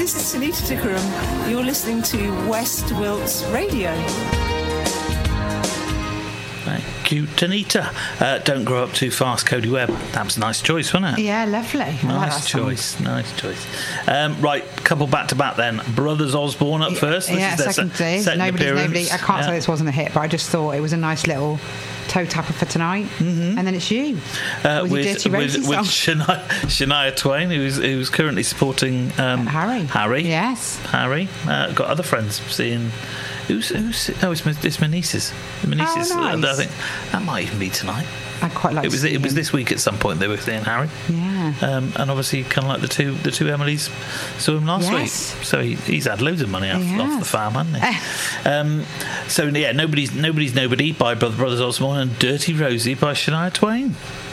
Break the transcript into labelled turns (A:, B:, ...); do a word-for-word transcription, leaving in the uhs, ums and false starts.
A: this is Sunita Tikaram. You're listening to West Wilts Radio.
B: Thank you, Tanita. Uh, Don't Grow Up Too Fast, Cody Webb. That was a nice choice, wasn't it?
C: Yeah, lovely. I like
B: Nice
C: that song.
B: choice, nice choice. Um, right, couple back to back then. Brothers Osborne up first. This
C: Yeah,
B: is their
C: second
B: se-
C: day.
B: second
C: Nobody's
B: appearance.
C: nobody. I can't
B: Yeah.
C: say this wasn't a hit, but I just thought it was a nice little toe tapper for tonight. Mm-hmm. And then it's you
B: Uh,
C: with,
B: with
C: your dirty
B: with,
C: Rosie
B: with
C: song.
B: Shania, Shania Twain, who's who's currently supporting um,
C: Harry.
B: Harry.
C: Yes.
B: Harry. Uh, got other friends seeing. Who's who's? Oh, it's my, it's my nieces. My nieces.
C: Oh, nice.
B: uh, I think that might even be tonight.
C: I quite like.
B: It was
C: to see
B: it was
C: him.
B: this week at some point they were seeing Harry.
C: Yeah.
B: Um, and obviously, kind of like the two the two Emilys saw him last
C: Yes.
B: week. So he, he's had loads of money off,
C: He
B: off
C: has.
B: the farm, hasn't he? um, so yeah, nobody's nobody's nobody by Brother Brothers Osborne and Dirty Rosie by Shania Twain.